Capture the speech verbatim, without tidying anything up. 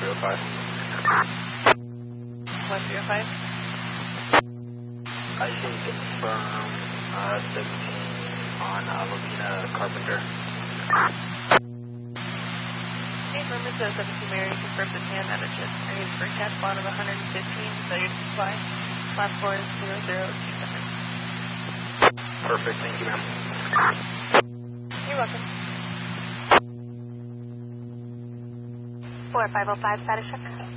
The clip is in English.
zero five. one zero five. I can confirm uh, seventeen on uh, Lavina Carpenter. Okay, Roman says seventeen Mary confirms the tan attitude. Are you for cash bond of one hundred fifteen, cellular supply. Last four is zero zero two seven. Perfect, thank you, ma'am. You're welcome. four five oh five, status check.